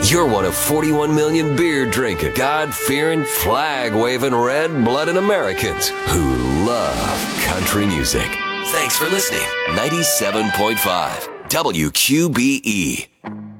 You're one of 41 million beer-drinking, God-fearing, flag-waving, red-blooded Americans who love country music. Thanks for listening. 97.5 WQBE.